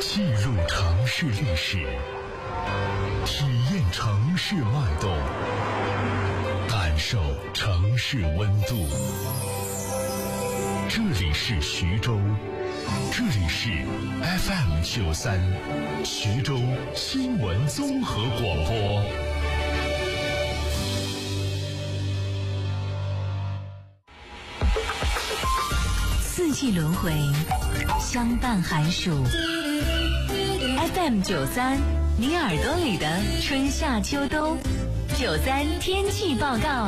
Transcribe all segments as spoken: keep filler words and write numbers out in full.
记录城市历史，体验城市脉动，感受城市温度。这里是徐州，这里是 F M 九三，徐州新闻综合广播。 四季轮回，相伴寒暑。F M 九三，你耳朵里的春夏秋冬。九三天气报告，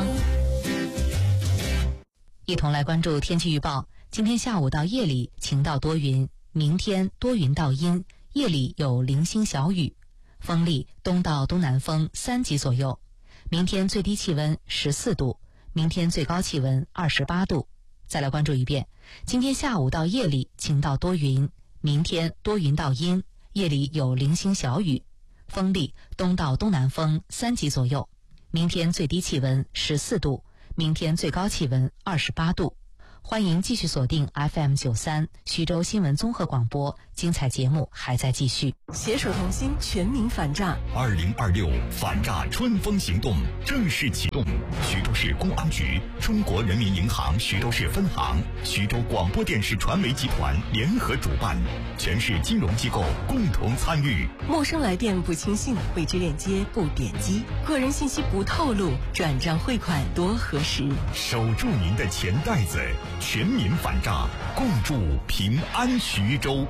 一同来关注天气预报。今天下午到夜里晴到多云，明天多云到阴，夜里有零星小雨，风力东到东南风三级左右。明天最低气温十四度，明天最高气温二十八度。再来关注一遍，今天下午到夜里晴到多云，明天多云到阴，夜里有零星小雨，风力东到东南风三级左右。明天最低气温十四度，明天最高气温二十八度。欢迎继续锁定 F M 九三徐州新闻综合广播，精彩节目还在继续。 携手同心，全民反诈。 二零二六反诈春风行动正式启动。徐州市公安局、中国人民银行徐州市分行、徐州广播电视传媒集团联合主办，全市金融机构共同参与。 陌生来电不轻信，未知链接不点击，个人信息不透露，转账汇款多核实。 守住您的钱袋子，全民反诈，共筑平安徐州。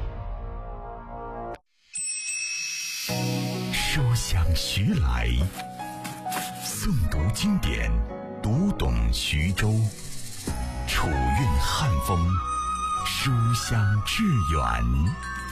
书香徐来，诵读经典，读懂徐州。楚韵汉风，书香致远。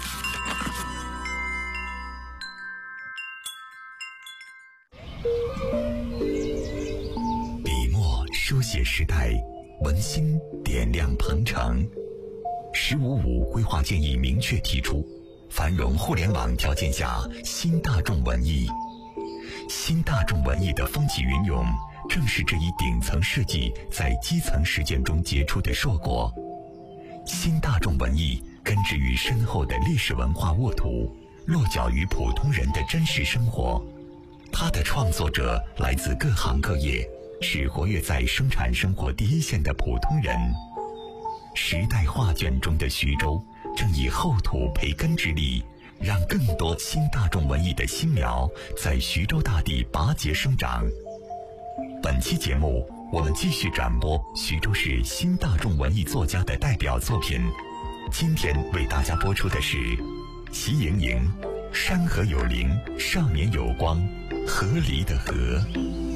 笔墨书写时代，文心点亮鹏程。十五五规划建议明确提出，繁荣互联网条件下新大众文艺。新大众文艺的风起云涌，正是这一顶层设计在基层实践中结出的硕果。新大众文艺根植于深厚的历史文化沃土，落脚于普通人的真实生活。它的创作者来自各行各业，是活跃在生产生活第一线的普通人。时代画卷中的徐州，正以厚土培根之力，让更多新大众文艺的新苗在徐州大地拔节生长。本期节目，我们继续展播徐州市新大众文艺作家的代表作品。今天为大家播出的是席莹莹，山河有灵，少年有光，河狸的河。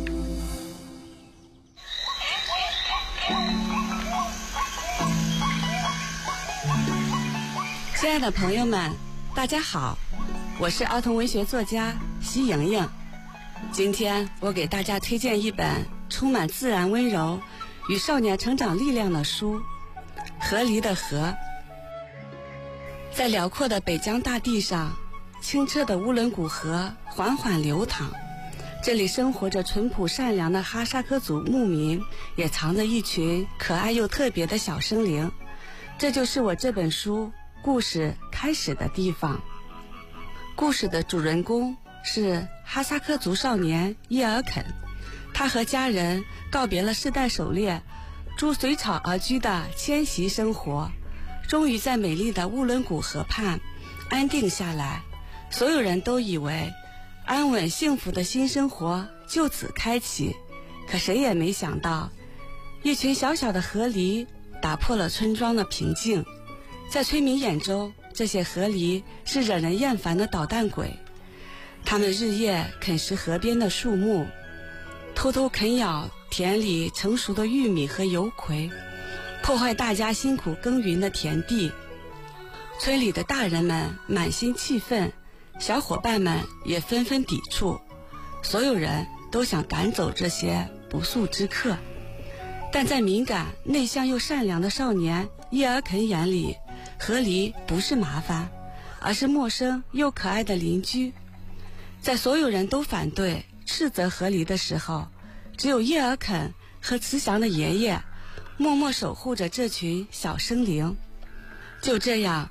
亲爱的朋友们，大家好，我是儿童文学作家席莹莹。今天我给大家推荐一本充满自然温柔与少年成长力量的书《河狸的河》。在辽阔的北疆大地上，清澈的乌伦古河缓缓流淌，这里生活着淳朴善良的哈萨克族牧民，也藏着一群可爱又特别的小生灵。这就是我这本书故事开始的地方。故事的主人公是哈萨克族少年叶尔肯，他和家人告别了世代狩猎、逐水草而居的迁徙生活，终于在美丽的乌伦古河畔安定下来。所有人都以为安稳幸福的新生活就此开启，可谁也没想到，一群小小的河狸打破了村庄的平静。在村民眼中，这些河狸是惹人厌烦的捣蛋鬼，他们日夜啃食河边的树木，偷偷啃咬田里成熟的玉米和油葵，破坏大家辛苦耕耘的田地。村里的大人们满心气愤，小伙伴们也纷纷抵触，所有人都想赶走这些不速之客。但在敏感、内向又善良的少年叶尔肯眼里，河狸不是麻烦，而是陌生又可爱的邻居。在所有人都反对斥责河狸的时候，只有叶尔肯和慈祥的爷爷默默守护着这群小生灵。就这样，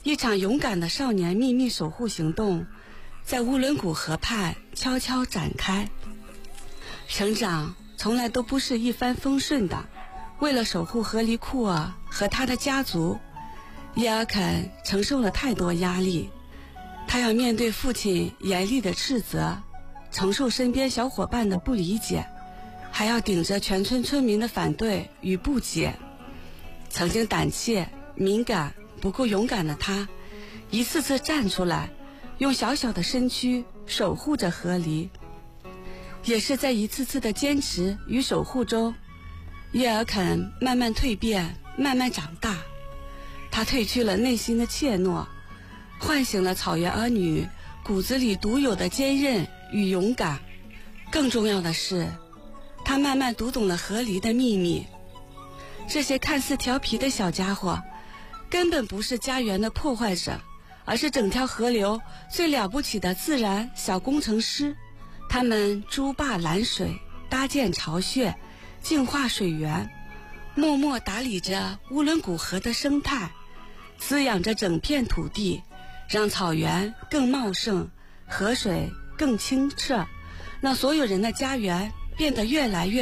一场勇敢的少年秘密守护行动在乌伦古河畔悄悄展开。成长从来都不是一帆风顺的，为了守护河狸库尔和他的家族，叶尔肯承受了太多压力。他要面对父亲严厉的斥责，承受身边小伙伴的不理解，还要顶着全村村民的反对与不解。曾经胆怯、敏感、不够勇敢的他，一次次站出来，用小小的身躯守护着河狸。也是在一次次的坚持与守护中，叶尔肯慢慢蜕变，慢慢长大。他褪去了内心的怯懦，唤醒了草原儿女骨子里独有的坚韧与勇敢。更重要的是，他慢慢读懂了河狸的秘密。这些看似调皮的小家伙，根本不是家园的破坏者，而是整条河流最了不起的自然小工程师。他们筑坝拦水，搭建巢穴，净化水源，默默打理着乌伦古河的生态，滋养着整片土地，让草原更茂盛，河水更清澈，让所有人的家园变得越来越